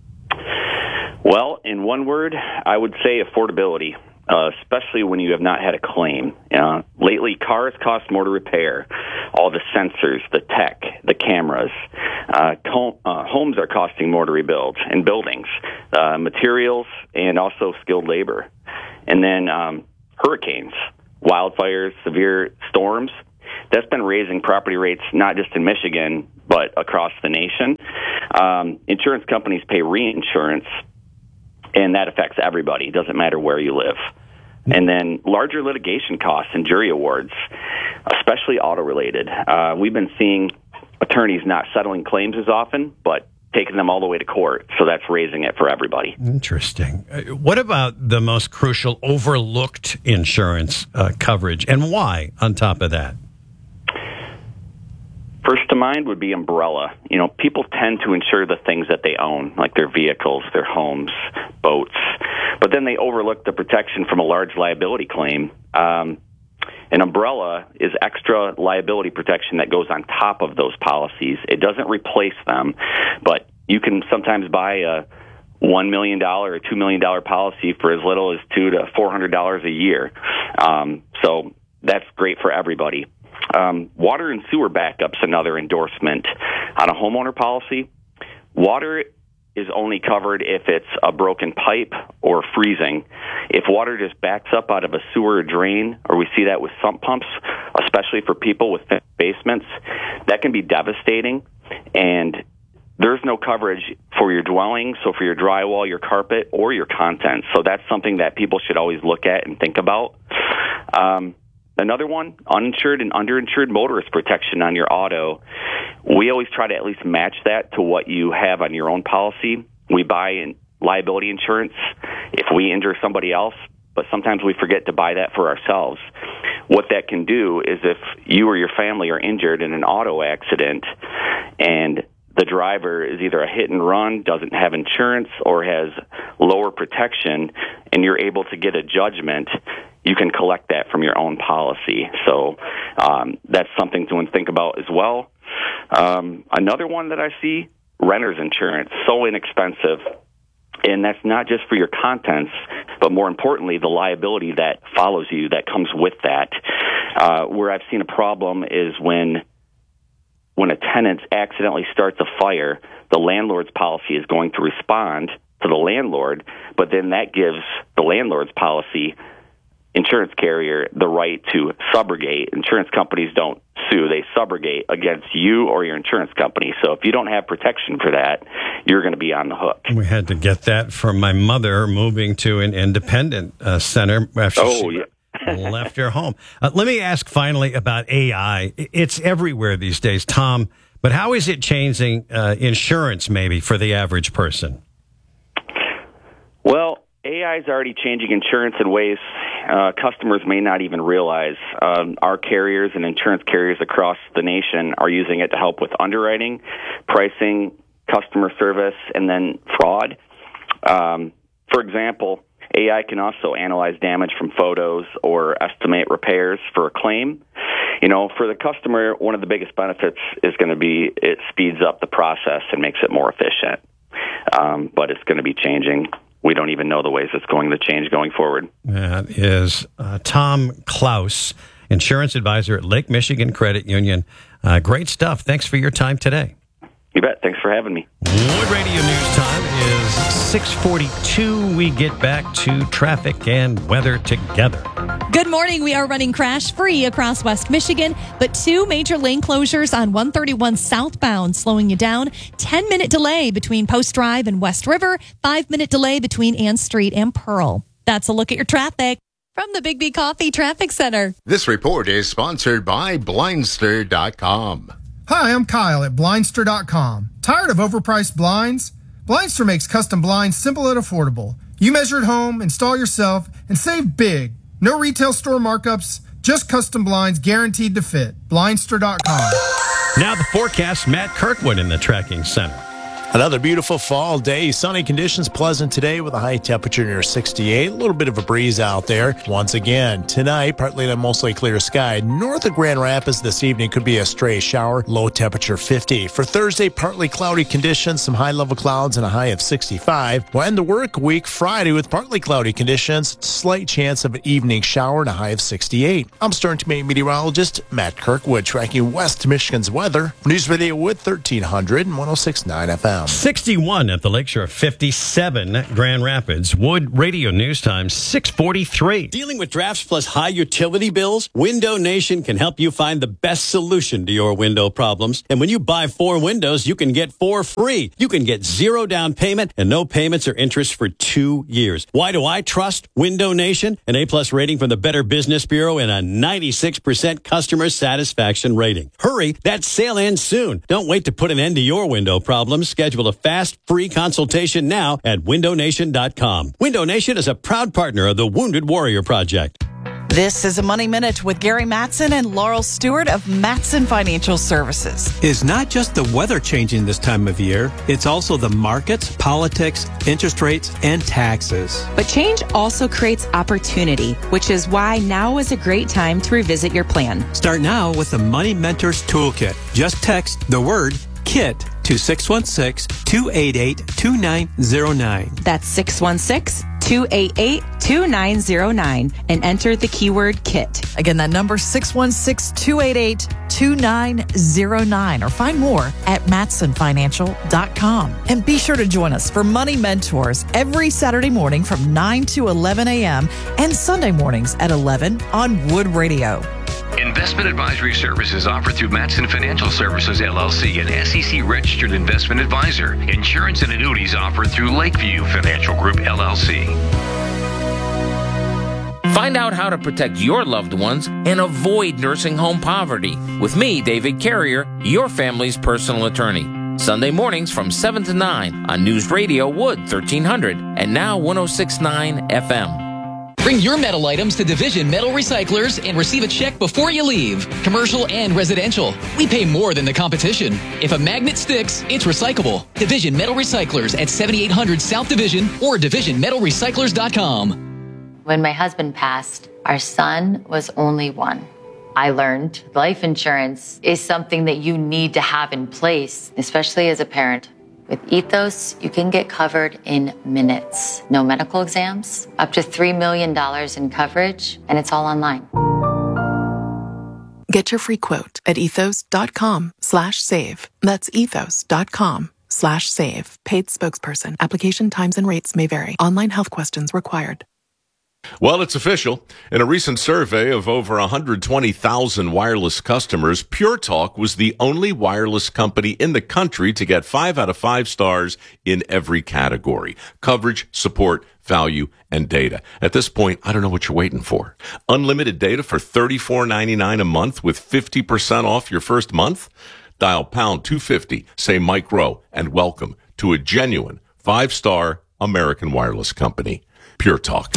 Well, in one word, I would say affordability. Especially when you have not had a claim. Lately, cars cost more to repair. All the sensors, the tech, the cameras. Homes are costing more to rebuild, and buildings, materials, and also skilled labor. And then hurricanes, wildfires, severe storms. That's been raising property rates not just in Michigan, but across the nation. Insurance companies pay reinsurance, and that affects everybody. It doesn't matter where you live. And then larger litigation costs and jury awards, especially auto-related. We've been seeing attorneys not settling claims as often, but taking them all the way to court. So that's raising it for everybody. Interesting. What about the most crucial overlooked insurance coverage, and why on top of that? First to mind would be umbrella. People tend to insure the things that they own, like their vehicles, their homes, boats, but then they overlook the protection from a large liability claim. An umbrella is extra liability protection that goes on top of those policies. It doesn't replace them, but you can sometimes buy a $1 million or $2 million policy for as little as $200 to $400 a year. So that's great for everybody. Water and sewer backup's another endorsement on a homeowner policy. Water is only covered if it's a broken pipe or freezing. If water just backs up out of a sewer or drain, or we see that with sump pumps, especially for people with basements, that can be devastating. And there's no coverage for your dwelling, so for your drywall, your carpet, or your contents. So that's something that people should always look at and think about. Another one, uninsured and underinsured motorist protection on your auto. We always try to at least match that to what you have on your own policy. We buy liability insurance if we injure somebody else, but sometimes we forget to buy that for ourselves. What that can do is if you or your family are injured in an auto accident and the driver is either a hit and run, doesn't have insurance, or has lower protection, and you're able to get a judgment, you can collect that from your own policy. So that's something to think about as well. Another one that I see, renter's insurance, so inexpensive. And that's not just for your contents, but more importantly, the liability that follows you, that comes with that. Where I've seen a problem is when a tenant accidentally starts a fire, the landlord's policy is going to respond to the landlord, but then that gives the landlord's policy insurance carrier the right to subrogate. Insurance companies don't sue, they subrogate against you or your insurance company. So if you don't have protection for that, you're going to be on the hook. We had to get that from my mother moving to an independent center after she left her home. Let me ask finally about AI. It's everywhere these days, Tom, but how is it changing insurance maybe for the average person? Well, AI is already changing insurance in ways customers may not even realize. Our carriers and insurance carriers across the nation are using it to help with underwriting, pricing, customer service, and then fraud. For example, AI can also analyze damage from photos or estimate repairs for a claim. For the customer, one of the biggest benefits is going to be it speeds up the process and makes it more efficient. But it's going to be changing. We don't even know the ways it's going to change going forward. That is Tom Klaus, insurance advisor at Lake Michigan Credit Union. Great stuff. Thanks for your time today. You bet. Thanks for having me. Wood Radio News Time is 6:42. We get back to traffic and weather together. Good morning. We are running crash-free across West Michigan, but 2 major lane closures on 131 southbound, slowing you down. 10-minute delay between Post Drive and West River. 5-minute delay between Ann Street and Pearl. That's a look at your traffic from the Big B Coffee Traffic Center. This report is sponsored by Blindster.com. Hi, I'm Kyle at Blindster.com. Tired of overpriced blinds? Blindster makes custom blinds simple and affordable. You measure at home, install yourself, and save big. No retail store markups, Just custom blinds guaranteed to fit. Blindster.com. Now the forecast, Matt Kirkwood in the tracking center. Another beautiful fall day. Sunny conditions, pleasant today with a high temperature near 68. A little bit of a breeze out there. Once again, tonight, partly to mostly clear sky. North of Grand Rapids this evening could be a stray shower. Low temperature 50. For Thursday, partly cloudy conditions, some high-level clouds and a high of 65. We'll end the work week Friday with partly cloudy conditions. Slight chance of an evening shower and a high of 68. I'm Stern to meteorologist Matt Kirkwood, tracking West Michigan's weather. News Radio Wood 1300 and 106.9 FM. 61 at the Lakeshore, 57 Grand Rapids. Wood Radio News Time, 6:43. Dealing with drafts plus high utility bills? Window Nation can help you find the best solution to your window problems. And when you buy 4 windows, you can get 4 free. You can get 0 down payment and no payments or interest for 2 years. Why do I trust Window Nation? An A+ rating from the Better Business Bureau and a 96% customer satisfaction rating. Hurry, that sale ends soon. Don't wait to put an end to your window problems. Schedule a fast, free consultation now at windownation.com. Window Nation is a proud partner of the Wounded Warrior Project. This is a Money Minute with Gary Mattson and Laurel Stewart of Mattson Financial Services. It's not just the weather changing this time of year, it's also the markets, politics, interest rates, and taxes. But change also creates opportunity, which is why now is a great time to revisit your plan. Start now with the Money Mentors Toolkit. Just text the word KIT to 616-288-2909. That's 616-288-2909 and enter the keyword KIT. Again, that number 616-288-2909 or find more at mattsonfinancial.com. And be sure to join us for Money Mentors every Saturday morning from 9 to 11 a.m. and Sunday mornings at 11 on Wood Radio. Investment advisory services offered through Mattson Financial Services, LLC, an SEC-registered investment advisor. Insurance and annuities offered through Lakeview Financial Group, LLC. Find out how to protect your loved ones and avoid nursing home poverty with me, David Carrier, your family's personal attorney. Sunday mornings from 7 to 9 on News Radio Wood 1300 and now 106.9 FM. Bring your metal items to Division Metal Recyclers and receive a check before you leave. Commercial and residential. We pay more than the competition. If a magnet sticks, it's recyclable. Division Metal Recyclers at 7800 South Division or divisionmetalrecyclers.com. When my husband passed, our son was only 1. I learned life insurance is something that you need to have in place, especially as a parent. With Ethos, you can get covered in minutes. No medical exams, up to $3 million in coverage, and it's all online. Get your free quote at ethos.com/save. That's ethos.com/save. Paid spokesperson. Application times and rates may vary. Online health questions required. Well, it's official. In a recent survey of over 120,000 wireless customers, Pure Talk was the only wireless company in the country to get 5 out of 5 stars in every category: coverage, support, value, and data. At this point, I don't know what you're waiting for. Unlimited data for $34.99 a month with 50% off your first month? Dial pound 250, say Mike Rowe, and welcome to a genuine 5-star American wireless company. Pure Talk.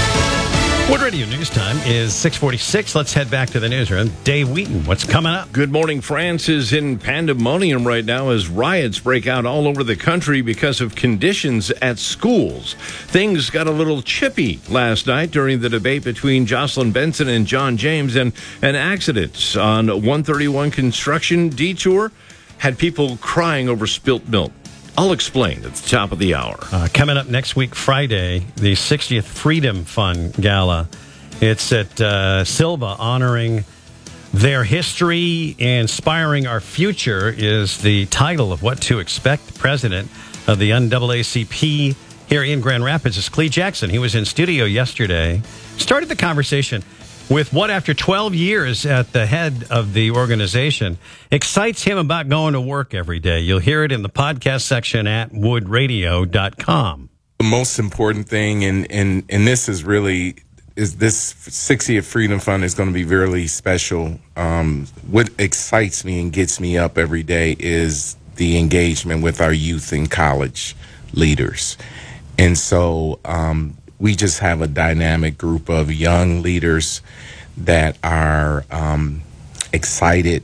Wood Radio News Time is 6:46. Let's head back to the newsroom. Dave Wheaton, what's coming up? Good morning. France is in pandemonium right now as riots break out all over the country because of conditions at schools. Things got a little chippy last night during the debate between Jocelyn Benson and John James, and an accident on 131 construction detour had people crying over spilt milk. I'll explain at the top of the hour. Coming up next week, Friday, the 60th Freedom Fund Gala. It's at Silva, honoring their history, inspiring our future is the title of what to expect. The president of the NAACP here in Grand Rapids is Clee Jackson. He was in studio yesterday. Started the conversation with what, after 12 years at the head of the organization, excites him about going to work every day. You'll hear it in the podcast section at woodradio.com. The most important thing, and this is really, is this 60th Freedom Fund is going to be really special. What excites me and gets me up every day is the engagement with our youth and college leaders. And so we just have a dynamic group of young leaders that are excited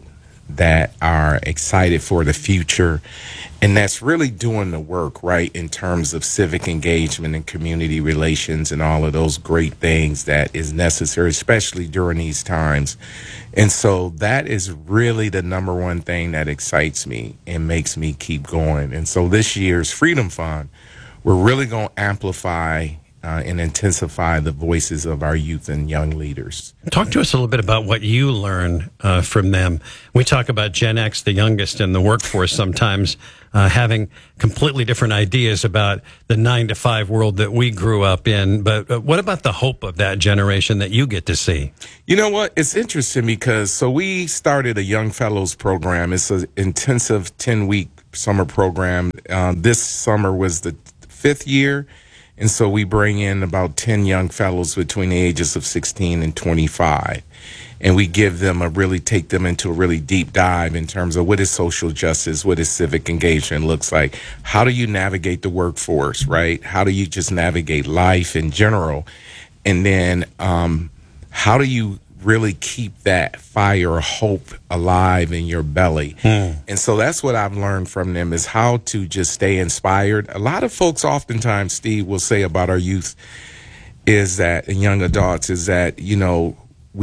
for the future, and that's really doing the work, right, in terms of civic engagement and community relations and all of those great things that is necessary, especially during these times. And so that is really the number one thing that excites me and makes me keep going. And so this year's Freedom Fund, we're really going to amplify and intensify the voices of our youth and young leaders. Talk to us a little bit about what you learn from them. We talk about Gen X, the youngest in the workforce, sometimes having completely different ideas about the 9-to-5 world that we grew up in. But what about the hope of that generation that you get to see? You know what? It's interesting because we started a Young Fellows program. It's an intensive 10-week summer program. This summer was the 5th year. And so we bring in about 10 young fellows between the ages of 16 and 25. And we give them take them into a really deep dive in terms of what is social justice, what is civic engagement looks like. How do you navigate the workforce, right? How do you just navigate life in general? And then how do you really keep that fire of hope alive in your belly? And so that's what I've learned from them, is how to just stay inspired. A lot of folks oftentimes, Steve, will say about our youth is that, and young adults, is that, you know,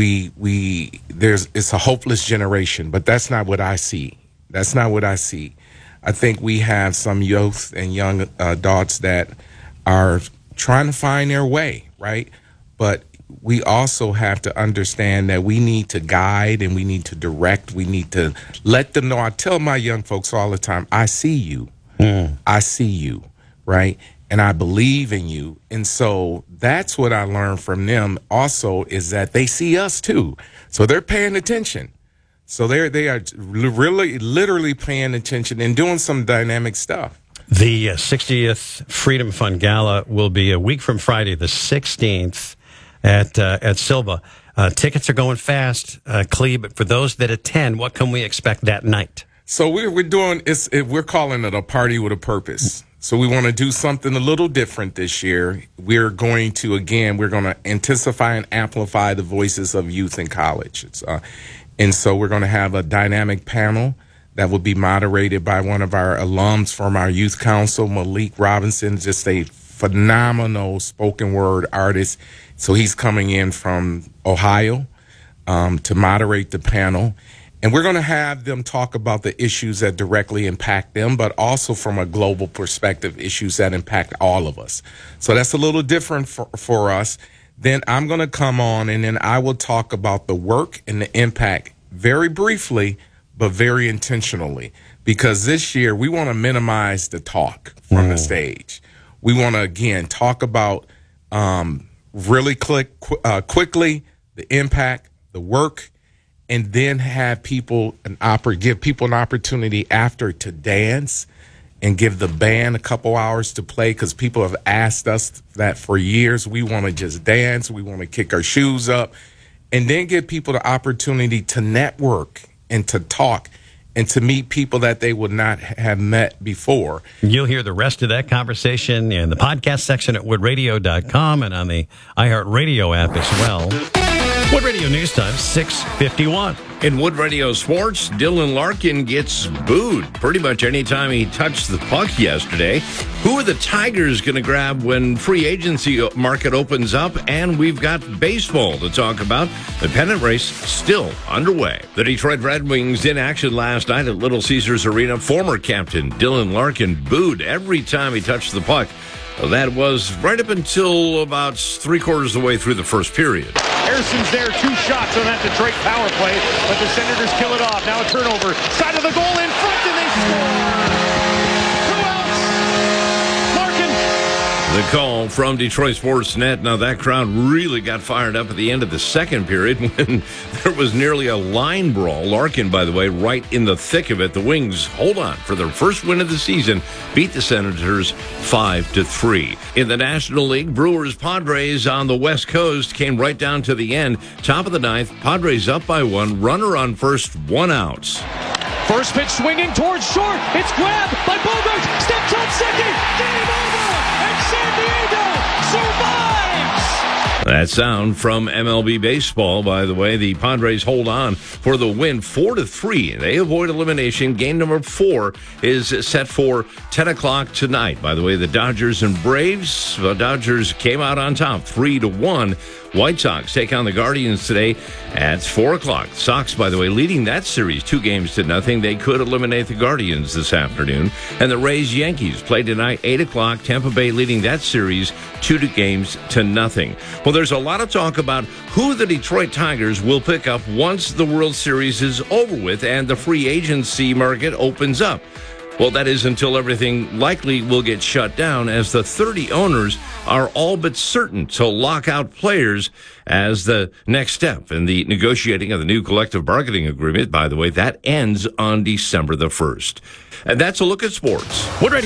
it's a hopeless generation, but that's not what I see. That's not what I see. I think we have some youth and young adults that are trying to find their way, right? But we also have to understand that we need to guide and we need to direct. We need to let them know. I tell my young folks all the time, I see you. I see you, right? And I believe in you. And so that's what I learned from them also, is that they see us too. So they're paying attention. So they are really literally paying attention and doing some dynamic stuff. The 60th Freedom Fund Gala will be a week from Friday, the 16th. At Silva. Tickets are going fast, Clee, but for those that attend, what can we expect that night? So we're calling it a party with a purpose. So we want to do something a little different this year. We're going to intensify and amplify the voices of youth in college. And so we're going to have a dynamic panel that will be moderated by one of our alums from our youth council, Malik Robinson, just a phenomenal spoken word artist. So he's coming in from Ohio to moderate the panel. And we're going to have them talk about the issues that directly impact them, but also from a global perspective, issues that impact all of us. So that's a little different for us. Then I'm going to come on and then I will talk about the work and the impact very briefly, but very intentionally. Because this year we want to minimize the talk from the stage. We want to, again, talk about really quickly the impact, the work, and then have people give people an opportunity after to dance and give the band a couple hours to play, because people have asked us that for years. We want to just dance. We want to kick our shoes up, and then give people the opportunity to network and to talk and to meet people that they would not have met before. You'll hear the rest of that conversation in the podcast section at woodradio.com and on the iHeartRadio app as well. Wood Radio News Time, 6:51. In Wood Radio Sports, Dylan Larkin gets booed pretty much any time he touched the puck yesterday. Who are the Tigers going to grab when free agency market opens up? And we've got baseball to talk about. The pennant race still underway. The Detroit Red Wings in action last night at Little Caesars Arena. Former captain Dylan Larkin booed every time he touched the puck. That was right up until about 3/4 of the way through the first period. Harrison's there, 2 shots on that Detroit power play, but the Senators kill it off. Now a turnover, side of the goal in front, and they score! Who else? Larkin! The call from Detroit Sports Net. Now that crowd really got fired up at the end of the second period when there was nearly a line brawl. Larkin, by the way, right in the thick of it. The Wings hold on for their first win of the season, beat the Senators 5-3. In the National League, Brewers Padres on the West Coast came right down to the end. Top of the ninth, Padres up by 1, runner on first, 1 out. First pitch swinging towards short. It's grabbed by Bogarts. Steps on second. Game over. And San Diego survives. That sound from MLB Baseball, by the way. The Padres hold on for the win 4-3. They avoid elimination. Game number 4 is set for 10 o'clock tonight. By the way, the Dodgers and Braves. The Dodgers came out on top 3-1. White Sox take on the Guardians today at 4 o'clock. Sox, by the way, leading that series 2-0. They could eliminate the Guardians this afternoon. And the Rays-Yankees play tonight 8 o'clock. Tampa Bay leading that series 2-0. Well, there's a lot of talk about who the Detroit Tigers will pick up once the World Series is over with and the free agency market opens up. Well, that is until everything likely will get shut down, as the 30 owners are all but certain to lock out players as the next step in the negotiating of the new collective bargaining agreement. By the way, that ends on December the 1st. And that's a look at sports. Wood Radio.